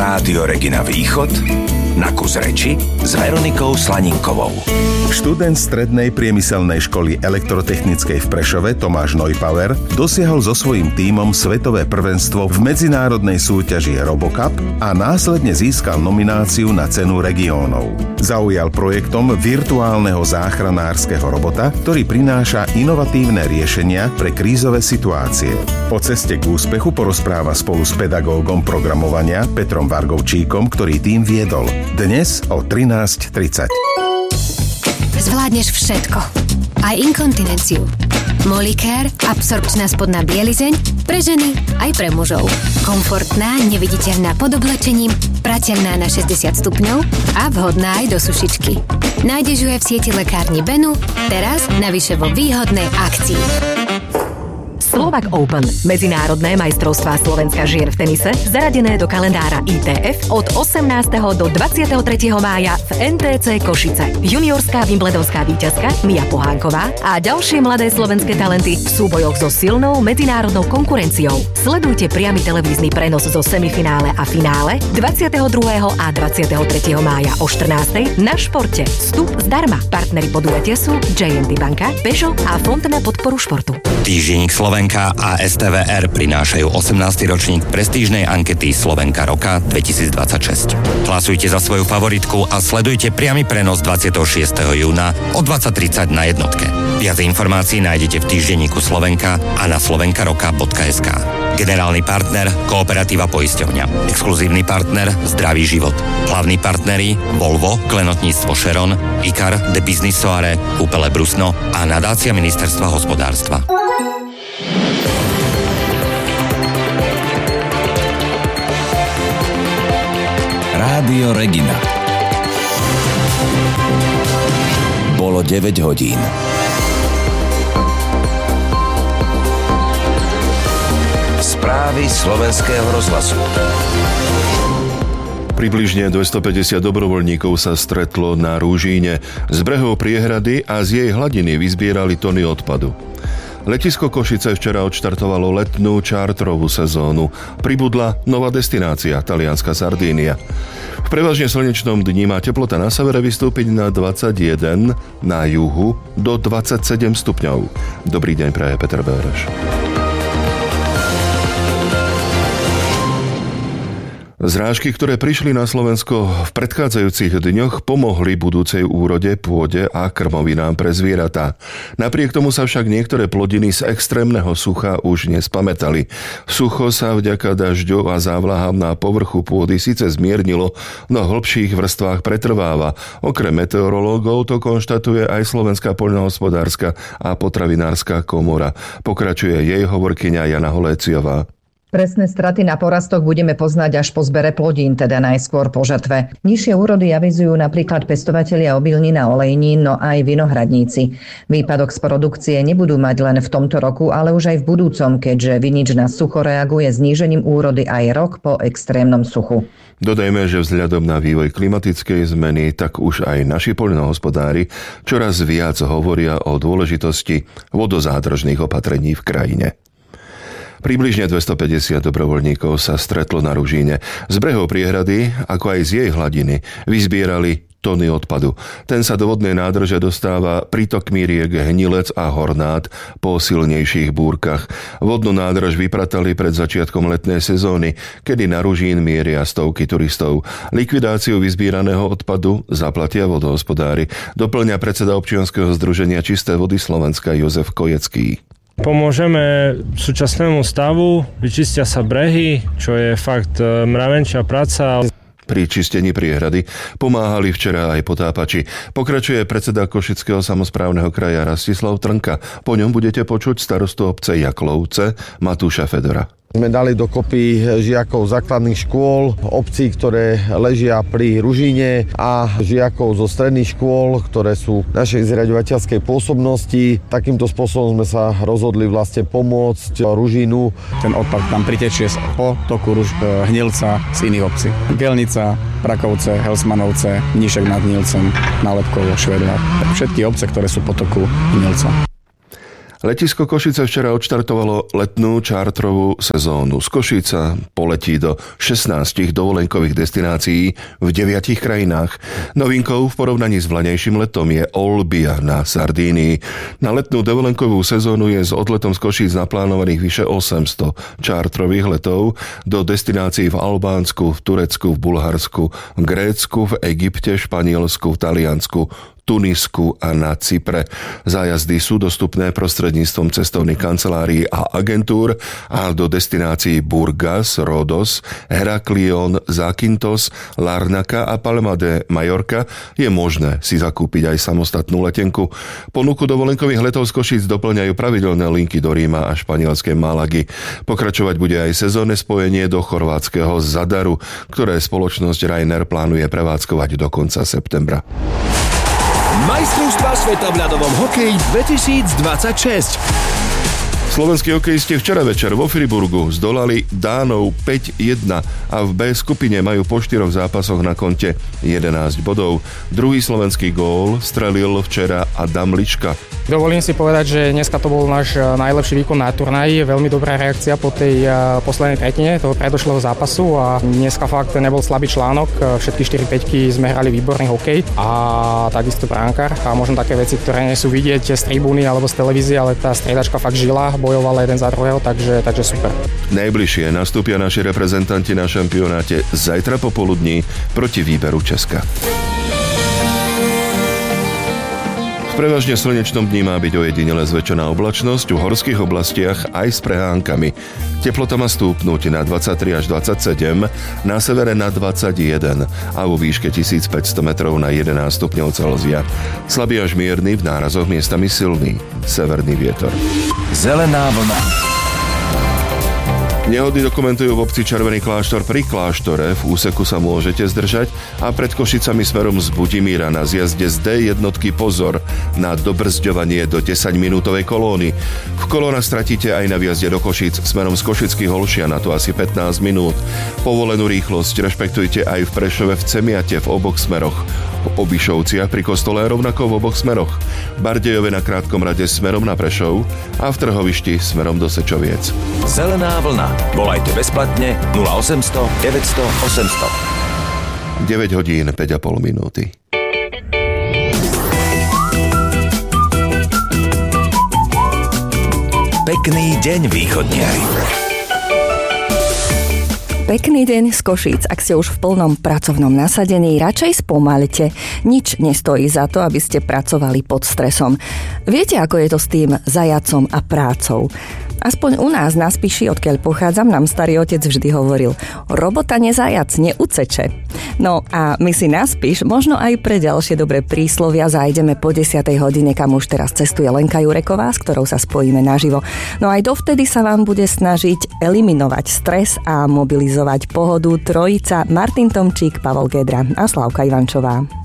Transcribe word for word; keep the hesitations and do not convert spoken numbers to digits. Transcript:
Rádio Regina Východ na kus reči s Veronikou Slaninkovou. Študent strednej priemyselnej školy elektrotechnickej v Prešove Tomáš Neupauer dosiahol so svojím tímom svetové prvenstvo v medzinárodnej súťaži RoboCup a následne získal nomináciu na cenu regiónov. Zaujal projektom virtuálneho záchranárskeho robota, ktorý prináša inovatívne riešenia pre krízové situácie. O ceste k úspechu porozpráva spolu s pedagógom programovania Petrom Vargovčíkom, ktorý tým viedol. Dnes o trinásť tridsať. Zvládneš všetko. Aj inkontinenciu. Molicare, absorpčná spodná bielizeň, pre ženy aj pre mužov. Komfortná, neviditeľná pod oblečením, prateľná na šesťdesiat stupňov a vhodná aj do sušičky. Nájdeš ju aj v sieti lekárni Benu, teraz navyše vo výhodnej akcii. Slovak Open, medzinárodné majstrovstvá Slovenska žien v tenise, zaradené do kalendára í té ef od osemnásteho do dvadsiateho tretieho mája v en té cé Košice. Juniorská wimbledonská víťazka Mia Pohánková a ďalšie mladé slovenské talenty v súbojoch so silnou medzinárodnou konkurenciou. Sledujte priamy televízny prenos zo semifinále a finále dvadsiateho druhého a dvadsiateho tretieho mája o štrnástej na Športe. Vstup zdarma. Partneri podujatia sú jé en té Banka, Peugeot a Fond na podporu športu. Týždenník Slovenka a es té vé er prinášajú osemnásty ročník prestížnej ankety Slovenka roka dvetisícdvadsaťšesť. Hlasujte za svoju favoritku a sledujte priamy prenos dvadsiateho šiesteho júna o dvadsať tridsať na jednotke. Viac informácií nájdete v týždenníku Slovenka a na slovenkaroka bodka es ká. Generálny partner Kooperatíva poisťovňa. Exkluzívny partner Zdravý život. Hlavní partneri Volvo, Klenotníctvo Šeron, Ikar, The Business Soare, Kúpele Brusno a nadácia Ministerstva hospodárstva. Rádio Regina. Bolo deväť hodín. Správy slovenského rozhlasu. Približne dvestopäťdesiat dobrovoľníkov sa stretlo na Rúžíne. Z brehov priehrady a z jej hladiny vyzbierali tony odpadu. Letisko Košice včera odštartovalo letnú čártrovú sezónu. Pribudla nová destinácia, talianska Sardínia. V prevažne slnečnom dni má teplota na severe vystúpiť na dvadsaťjeden, na juhu do dvadsaťsedem stupňov. Dobrý deň, praje Peter Béreš. Zrážky, ktoré prišli na Slovensko v predchádzajúcich dňoch, pomohli budúcej úrode, pôde a krmovinám pre zvieratá. Napriek tomu sa však niektoré plodiny z extrémneho sucha už nespamätali. Sucho sa vďaka dažďu a závlahám na povrchu pôdy síce zmiernilo, no v hlbších vrstvách pretrváva. Okrem meteorológov to konštatuje aj Slovenská poľnohospodárska a potravinárska komora. Pokračuje jej hovorkyňa Jana Holéciová. Presné straty na porastoch budeme poznať až po zbere plodín, teda najskôr po žatve. Nižšie úrody avizujú napríklad pestovatelia obilnín a olejnín, no aj vinohradníci. Výpadok z produkcie nebudú mať len v tomto roku, ale už aj v budúcom, keďže vinič na sucho reaguje znížením úrody aj rok po extrémnom suchu. Dodajme, že vzhľadom na vývoj klimatickej zmeny, tak už aj naši poľnohospodári čoraz viac hovoria o dôležitosti vodozádržných opatrení v krajine. Približne dvestopäťdesiat dobrovoľníkov sa stretlo na Ružíne. Z brehov priehrady, ako aj z jej hladiny, vyzbierali tony odpadu. Ten sa do vodnej nádrže dostáva prítokmi riek Hnilec a Hornát po silnejších búrkach. Vodnú nádrž vypratali pred začiatkom letnej sezóny, kedy na Ružín mieria stovky turistov. Likvidáciu vyzbieraného odpadu zaplatia vodohospodári, doplňa predseda občianskeho združenia Čisté vody Slovenska Jozef Kojecký. Pomôžeme súčasnému stavu, vyčistia sa brehy, čo je fakt mravenčia práca. Pri čistení priehrady pomáhali včera aj potápači. Pokračuje predseda Košického samosprávneho kraja Rastislav Trnka. Po ňom budete počuť starostu obce Jaklovce Matúša Fedora. Sme dali dokopy žiakov základných škôl, obcí, ktoré ležia pri Ružíne a žiakov zo stredných škôl, ktoré sú v našej zriaďovateľskej pôsobnosti. Takýmto spôsobom sme sa rozhodli vlastne pomôcť Ružínu. Ten odpad tam pritečie z potoku Ruž- Hnilca z iných obcí. Gelnica, Prakovce, Helsmanovce, Mníšek nad Hnilcem, Nálepkovo, Švedľa. Všetky obce, ktoré sú v potoku Hnilca. Letisko Košice včera odštartovalo letnú čártrovú sezónu. Z Košica poletí do šestnástich dovolenkových destinácií v deviatich krajinách. Novinkou v porovnaní s vlanejším letom je Olbia na Sardínii. Na letnú dovolenkovú sezónu je s odletom z Košíc naplánovaných vyše osemsto čártrových letov do destinácií v Albánsku, v Turecku, v Bulharsku, v Grécku, v Egypte, Španielsku, v Taliansku, Tunisku a na Cypre. Zájazdy sú dostupné prostredníctvom cestovných kancelárií a agentúr a do destinácií Burgas, Rodos, Heraklion, Zakynthos, Larnaca a Palma de Mallorca je možné si zakúpiť aj samostatnú letenku. Ponuku dovolenkových letov z Košíc doplňajú pravidelné linky do Ríma a španielskej Malagy. Pokračovať bude aj sezónne spojenie do chorvátskeho Zadaru, ktoré spoločnosť Ryanair plánuje prevádzkovať do konca septembra. Majstrovstvá sveta v ľadovom hokeji dvetisícdvadsaťšesť. Slovenskí hokejisti včera večer vo Friburgu zdolali Dánov päť jedna a v B skupine majú po štyroch zápasoch na konte jedenásť bodov. Druhý slovenský gól strelil včera Adam Liška. Dovolím si povedať, že dneska to bol náš najlepší výkon na turnaji. Veľmi dobrá reakcia po tej poslednej tretine toho predošlého zápasu a dneska fakt nebol slabý článok. Všetky štyri päťky sme hrali výborný hokej a takisto bránkar a možno také veci, ktoré nie sú vidieť z tribúny alebo z televízie, ale tá striedačka fakt žila, bojovala jeden za druhého, takže, takže super. Najbližšie nastúpia naši reprezentanti na šampionáte zajtra popoludní proti výberu Česka. V prevažne slnečnom dni má byť ojedinele zväčšená oblačnosť, v horských oblastiach aj s prehánkami. Teplota má stúpnuť na dvadsaťtri až dvadsaťsedem, na severe na dvadsaťjeden a vo výške tisícpäťsto metrov na jedenásť stupňov Celzia. Slabý až mierny, v nárazoch miestami silný severný vietor. Zelená vlna. Nehody dokumentujú v obci Červený kláštor pri kláštore. V úseku sa môžete zdržať a pred Košicami smerom z Budimíra na zjazde z D jednotky pozor na dobrzďovanie do desaťminútovej kolóny. V kolóna stratíte aj na vjazde do Košic smerom z Košických Holšia na to asi pätnásť minút. Povolenú rýchlosť rešpektujte aj v Prešove v Cemiate v oboch smeroch. V Obišovciach pri kostole rovnako v oboch smeroch. Bardejove na krátkom rade smerom na Prešov a v Trhovišti smerom do Sečoviec. Zelená vlna. Volajte bezplatne nula osemsto deväťsto osemsto. deväť hodín päť a pol minúty. Pekný deň, východniari. Pekný deň z Košíc. Ak ste už v plnom pracovnom nasadení, radšej spomalte. Nič nestojí za to, aby ste pracovali pod stresom. Viete, ako je to s tým zajacom a prácou? Aspoň u nás na Spiši, odkiaľ pochádzam, nám starý otec vždy hovoril: robota nezajac, neuceče. No a my si na Spiš možno aj pre ďalšie dobré príslovia zájdeme po desiatej hodine, kam už teraz cestuje Lenka Jureková, s ktorou sa spojíme naživo. No aj dovtedy sa vám bude snažiť eliminovať stres a mobilizovať pohodu trojica Martin Tomčík, Pavol Gedra a Slávka Ivančová.